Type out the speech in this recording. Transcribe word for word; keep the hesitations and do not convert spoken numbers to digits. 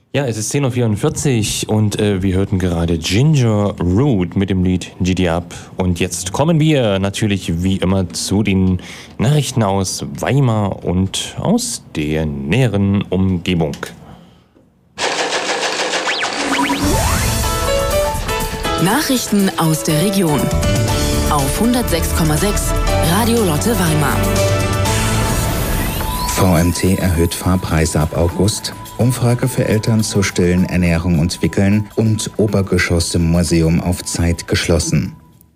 Ja, es ist zehn Uhr vierundvierzig und äh, wir hörten gerade Ginger Root mit dem Lied Giddy Up. Und jetzt kommen wir natürlich wie immer zu den Nachrichten aus Weimar und aus der näheren Umgebung. Nachrichten aus der Region auf hundertsechs Komma sechs Radio Lotte Weimar. V M T erhöht Fahrpreise ab August. Umfrage für Eltern zur stillen Ernährung und Wickeln und Obergeschoss im Museum auf Zeit geschlossen.